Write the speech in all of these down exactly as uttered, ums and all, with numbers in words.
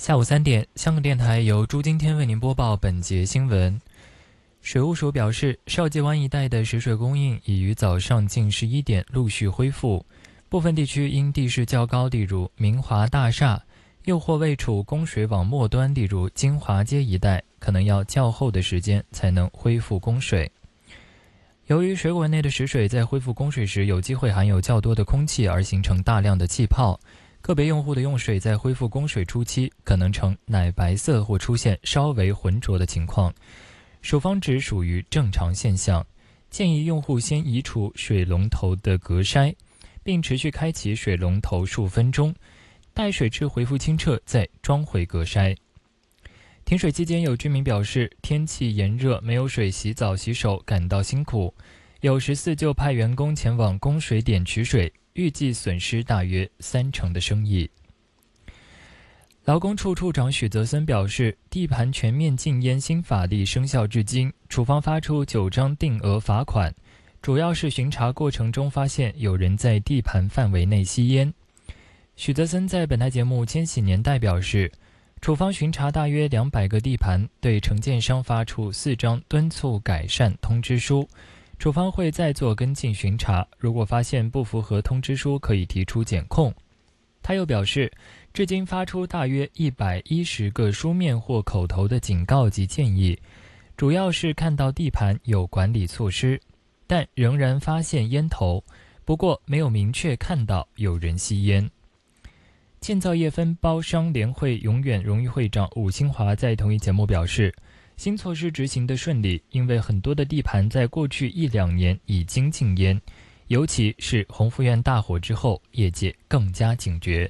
下午三点，香港电台由朱今天为您播报本节新闻。水务署表示，邵界湾一带的食水供应已于早上近十一点陆续恢复，部分地区因地势较高，例如明华大厦，又或位处供水网末端，例如金华街一带，可能要较后的时间才能恢复供水。由于水管内的食水在恢复供水时有机会含有较多的空气而形成大量的气泡，个别用户的用水在恢复供水初期可能呈奶白色或出现稍微浑浊的情况，署方指属于正常现象，建议用户先移除水龙头的隔筛，并持续开启水龙头数分钟，待水质恢复清澈再装回隔筛。停水期间，有居民表示天气炎热，没有水洗澡洗手，感到辛苦，有十四就派员工前往供水点取水，预计损失大约三成的生意。劳工处处长许泽森表示，地盘全面禁烟新法例生效至今，处方发出九张定额罚款，主要是巡查过程中发现有人在地盘范围内吸烟。许泽森在本台节目《千禧年代》表示，处方巡查大约两百个地盘，对承建商发出四张敦促改善通知书，处方会再做跟进巡查，如果发现不符合通知书，可以提出检控。他又表示，至今发出大约一百一十个书面或口头的警告及建议，主要是看到地盘有管理措施，但仍然发现烟头，不过没有明确看到有人吸烟。建造业分包商联会永远荣誉会长伍新华在同一节目表示，新措施执行的顺利，因为很多的地盘在过去一两年已经禁烟，尤其是鸿福苑大火之后，业界更加警觉。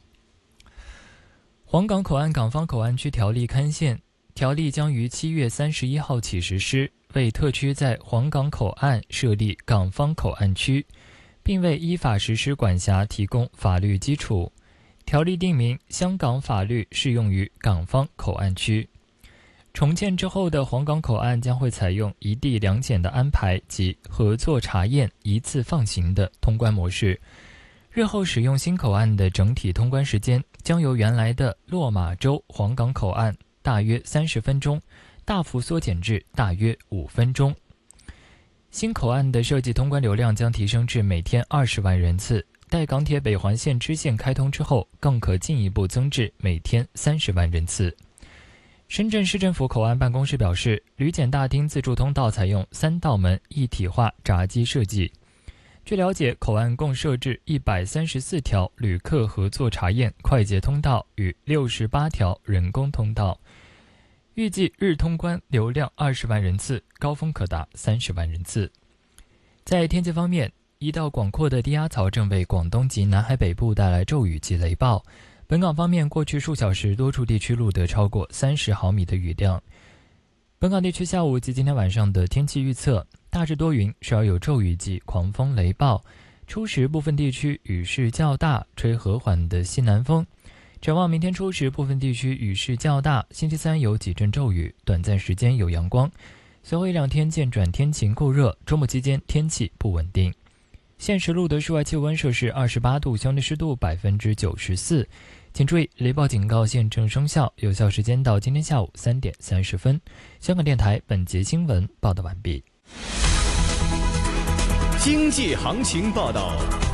黄港口岸港方口岸区条例刊宪，条例将于七月三十一号起实施，为特区在黄港口岸设立港方口岸区，并为依法实施管辖提供法律基础。条例定明，香港法律适用于港方口岸区。重建之后的黄港口岸将会采用一地两检的安排及合作查验一次放行的通关模式。日后使用新口岸的整体通关时间将由原来的落马洲黄港口岸大约三十分钟，大幅缩减至大约五分钟。新口岸的设计通关流量将提升至每天二十万人次。待港铁北环线支线开通之后，更可进一步增至每天三十万人次。深圳市政府口岸办公室表示，旅检大厅自助通道采用三道门一体化闸机设计。据了解，口岸共设置一百三十四条旅客合作查验快捷通道与六十八条人工通道，预计日通关流量二十万人次，高峰可达三十万人次。在天气方面，一道广阔的低压槽正为广东及南海北部带来骤雨及雷暴。本港方面，过去数小时多处地区录得超过三十毫米的雨量。本港地区下午及今天晚上的天气预测，大致多云，时而有骤雨及狂风雷暴，初时部分地区雨势较大，吹和缓的西南风。展望明天初时，部分地区雨势较大，星期三有几阵骤雨，短暂时间有阳光，随后一两天渐转天晴酷热，周末期间天气不稳定。现时录得室外气温摄氏二十八度，相对湿度百分之九十四。请注意，雷暴警告现正生效，有效时间到今天下午三点三十分。香港电台本节新闻报道完毕。 经济行情报道。